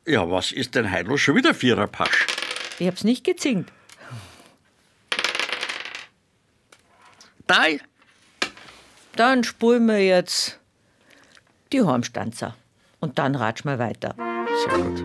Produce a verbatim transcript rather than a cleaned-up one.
Ja, was ist denn heute schon wieder Viererpasch? Ich hab's nicht gezinkt. Da, Dann spulen wir jetzt die Heimstanzer. Und dann ratschen wir weiter. sehr gut.